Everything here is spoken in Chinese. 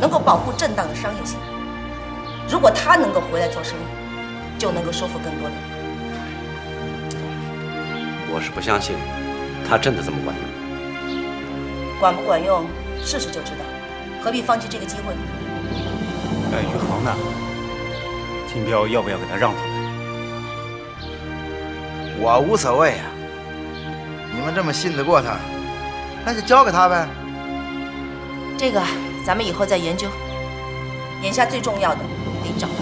能够保护正当的商业行为。如果他能够回来做生意，就能够收复更多的人。 我是不相信他真的这么管用。 管不管用，试试就知道，何必放弃这个机会？ 宇航呢？金彪要不要给他让出来？ 我无所谓啊，你们这么信得过他，那就交给他呗。 这个咱们以后再研究。眼下最重要的得找到